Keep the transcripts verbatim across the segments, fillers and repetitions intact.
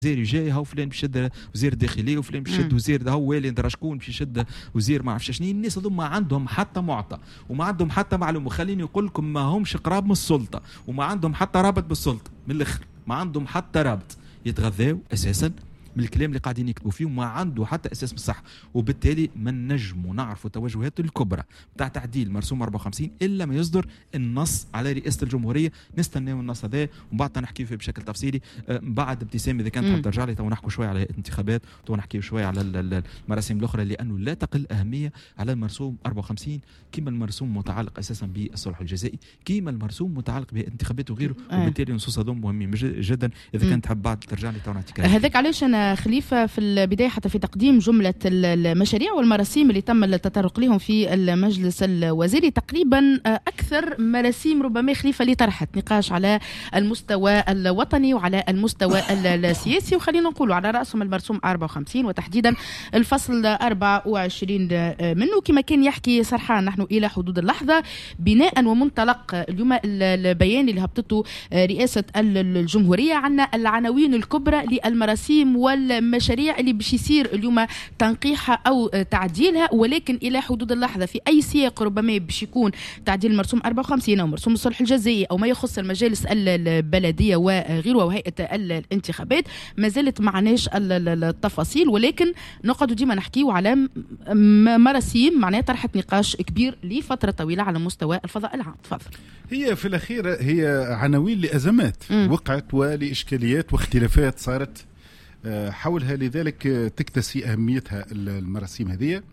وزير جاي هاو فلان باش يشد وزير الداخليه وفلان باش يشد وزير هاو والي ندرا شكون باش يشد وزير ما عرفش شنو. الناس هذوما ما عندهم حتى معطى وما عندهم حتى معلومه، خليني نقول لكم ما همش قراب من السلطه وما عندهم حتى رابط بالسلطه، من الاخر ما عندهم حتى رابط، يتغذاو اساسا من الكلام اللي قاعدين يكتبوا فيه وما عنده حتى اساس بالصح. وبالتالي ما نجموا نعرفوا التوجهات الكبرى بتاع تعديل مرسوم أربعة وخمسين الا ما يصدر النص على رئاسه الجمهوريه. نستناو النص هذا ومن بعد نحكي فيه بشكل تفصيلي بعد. ابتسام اذا كانت حاب ترجع لي تو نحكوا شويه على الانتخابات، تو نحكي شويه على المراسم الاخرى لانه لا تقل اهميه على المرسوم أربعة وخمسين كما المرسوم متعلق اساسا بالصلح الجزائي كما المرسوم متعلق بالانتخابات وغيره. آه. وبالتالي النصوص هذوم مهمين جدا. اذا كانت حاب بعد ترجع لي تو نحكي هذاك. علاش انا خليفة في البداية حتى في تقديم جملة المشاريع والمراسيم اللي تم التطرق لهم في المجلس الوزيري تقريبا أكثر مراسيم ربما خليفة اللي طرحت نقاش على المستوى الوطني وعلى المستوى السياسي، وخلينا نقولوا على رأسهم المرسوم أربعة وخمسين وتحديدا الفصل أربعة وعشرين منه. كما كان يحكي سرحان نحن إلى حدود اللحظة بناء ومنطلق اليوم البيان اللي هبطته رئاسة الجمهورية عنا العناوين الكبرى للمراسيم والمشاريع اللي باش يصير اليوم تنقيحها او تعديلها، ولكن الى حدود اللحظه في اي سياق ربما باش يكون تعديل مرسوم أربعة وخمسين او مرسوم الصلح الجزائي او ما يخص المجالس البلديه وغيرها وهيئه الانتخابات ما زالت معناش التفاصيل، ولكن نقعد ديما نحكيو على مراسيم معناها طرحت نقاش كبير لفتره طويله على مستوى الفضاء العام. تفضل. هي في الاخير هي عناوين لازمات م. وقعت ولاشكاليات واختلافات صارت حولها، لذلك تكتسي أهميتها المراسيم هذه.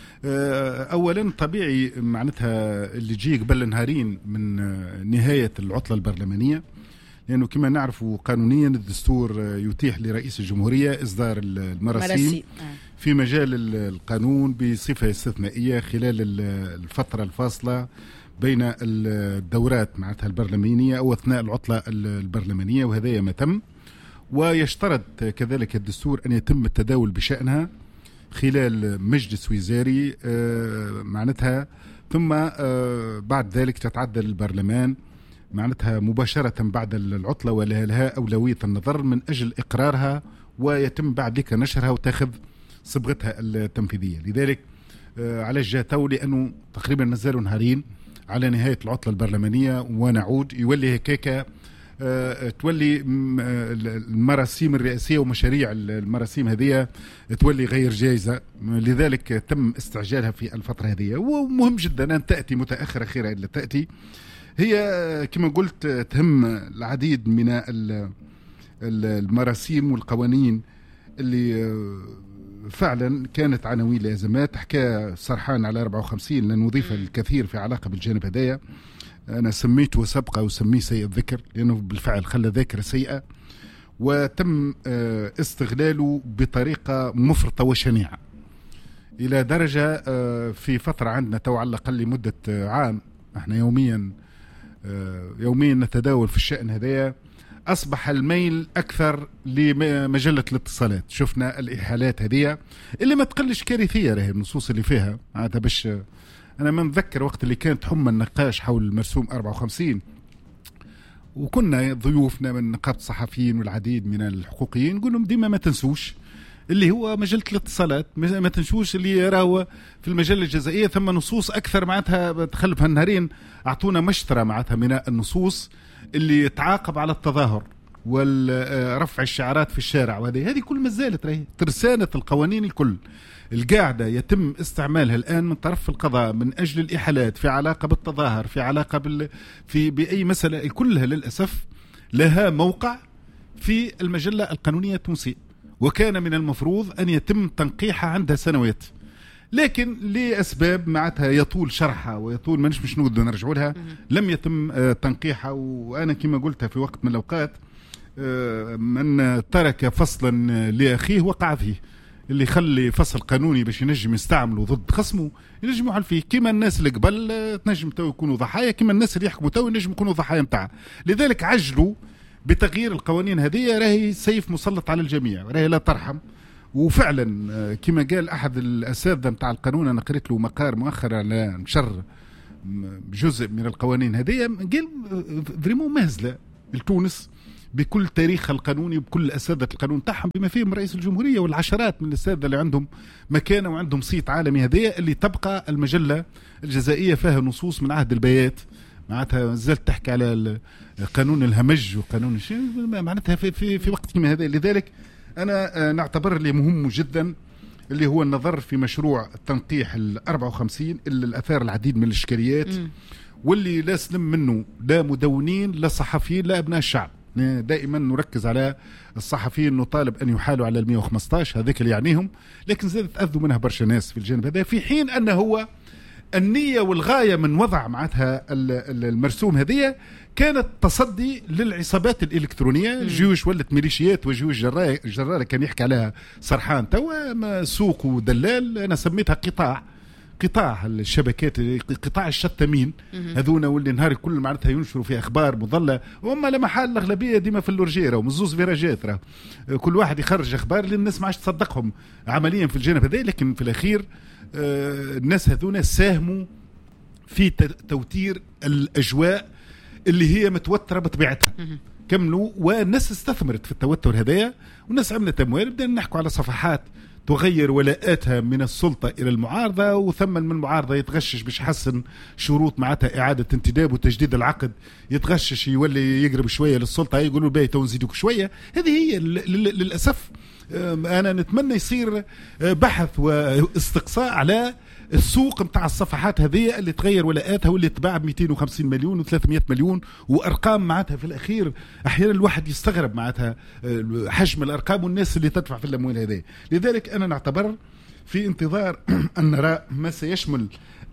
أولا طبيعي معناتها اللي جي قبل نهارين من نهاية العطلة البرلمانية، لأنه كما نعرف قانونيا الدستور يتيح لرئيس الجمهورية إصدار المراسيم في مجال القانون بصفة استثنائية خلال الفترة الفاصلة بين الدورات معناتها البرلمانية أو أثناء العطلة البرلمانية، وهذا ما تم. ويشترط كذلك الدستور أن يتم التداول بشأنها خلال مجلس وزاري معناتها، ثم بعد ذلك تتعدل البرلمان معناتها مباشرة بعد العطلة، ولها أولوية النظر من أجل إقرارها ويتم بعد ذلك نشرها وتاخذ صبغتها التنفيذية. لذلك على جاتو لأنه تقريبا نزلوا نهارين على نهاية العطلة البرلمانية ونعود يولي هكاكا أه تولي المراسيم الرئاسية ومشاريع المراسيم هذه تولي غير جائزة، لذلك تم استعجالها في الفترة هذه. ومهم جدا أن تأتي متأخرة خير إلا تأتي. هي كما قلت تهم العديد من المراسيم والقوانين اللي فعلا كانت عناوين لأزمات. حكى سرحان على أربعة وخمسين لن نضيف الكثير في علاقة بالجانب هذايا. أنا سميته سبقة وسميه سيء الذكر لأنه بالفعل خلى ذاكرة سيئة وتم استغلاله بطريقة مفرطة وشنيعة إلى درجة في فترة عندنا تو على الأقل لمدة عام احنا يوميا يوميا نتداول في الشأن هذايا. أصبح الميل أكثر لمجلة الاتصالات. شفنا الإحالات هذه اللي ما تقلش كارثية راه النصوص اللي فيها. هذا باش أنا ما نذكر وقت اللي كانت حمى النقاش حول المرسوم أربعة وخمسين وكنا ضيوفنا من نقابة الصحفيين والعديد من الحقوقيين نقول لهم ديما ما تنسوش اللي هو مجلة الاتصالات، ما تنسوش اللي يراوه في المجلة الجزائية ثم نصوص أكثر معناتها تخلف هالنهارين أعطونا مشترى معناتها من النصوص اللي تعاقب على التظاهر والرفع الشعارات في الشارع، وهذه هذه كل ما زالت راهي ترسانة القوانين الكل القاعدة يتم استعمالها الآن من طرف القضاء من أجل الإحالات في علاقة بالتظاهر في علاقة بال في بأي مسألة كلها للأسف لها موقع في المجلة القانونية التونسية، وكان من المفروض أن يتم تنقيحها عندها سنوات، لكن لأسباب معناتها يطول شرحها ويطول ما نش نود نرجعوا لها لم يتم تنقيحها. وأنا كما قلتها في وقت من الأوقات من ترك فصلا لأخيه وقع فيه، اللي يخلي فصل قانوني باش ينجم يستعمله ضد خصمه ينجم يحل فيه، كما الناس اللي قبل تنجم تو يكونوا ضحايا كما الناس اللي يحكموا تو ينجم يكونوا ضحايا متاعها. لذلك عجلوا بتغيير القوانين هذه، راهي سيف مسلط على الجميع، راهي لا ترحم. وفعلا كما قال أحد الأساتذة متاع القانون أنا قريت له مقال مؤخرا على نشر جزء من القوانين هذه، قال فريمون مهزلة لتونس بكل تاريخها القانوني وبكل أساتذة القانون تاعهم بما فيهم رئيس الجمهورية والعشرات من الأساتذة اللي عندهم مكانة وعندهم صيت عالمي. هذه اللي تبقى المجلة الجزائية فيها نصوص من عهد البيات معناتها زلت تحكي على قانون الهمج وقانون الشيء معناتها في في في وقت من هذا. لذلك أنا نعتبر اللي مهم جدا اللي هو النظر في مشروع التنقيح ال أربعة وخمسين اللي الأثار العديد من الإشكاليات واللي لا سلم منه لا مدونين لا صحفيين لا أبناء الشعب. دائما نركز على الصحفيين نطالب أن يحالوا على المئة وخمسة عشر هذاك اللي يعنيهم، لكن زادت أذوا منها برشا ناس في الجانب هذا، في حين أنه هو النية والغاية من وضع معناتها المرسوم هذه كانت تصدي للعصابات الإلكترونية. الجيوش ولت ميليشيات وجيوش جرارة كان يحكي عليها سرحان توا سوق ودلال، أنا سميتها قطاع قطاع الشبكات قطاع الشتامين هذونا واللي نهار كل معناتها ينشروا في أخبار مضلة، وهم لا محل الأغلبية ديما في اللورجيرة ومزوز فيراجات راه كل واحد يخرج أخبار اللي الناس ما عادش تصدقهم عمليا في الجانب هذا. لكن في الأخير الناس هذونا ساهموا في توتير الأجواء اللي هي متوترة بطبيعتها كملوا، والناس استثمرت في التوتر هذايا والناس عملت أموال. بدنا نحكوا على صفحات تغير ولاءاتها من السلطة إلى المعارضة، وثم من المعارضة يتغشش باش يحسن شروط معناتها إعادة انتداب وتجديد العقد، يتغشش يولي يقرب شوية للسلطة يقولوا باهي تو نزيدوك شوية. هذه هي للأسف. أنا نتمنى يصير بحث واستقصاء على السوق متاع الصفحات هذه اللي تغير ولاءاتها واللي تباع ب مئتين وخمسين مليون وثلاثمئة مليون وأرقام معناتها في الأخير أحيانا الواحد يستغرب معناتها حجم الأرقام والناس اللي تدفع في الأموال هذه. لذلك أنا نعتبر في انتظار أن نرى ما سيشمل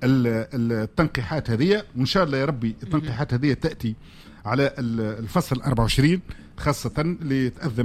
التنقيحات هذه، وإن شاء الله يا ربي التنقيحات هذه تأتي على الفصل أربعة وعشرين خاصة لتأذن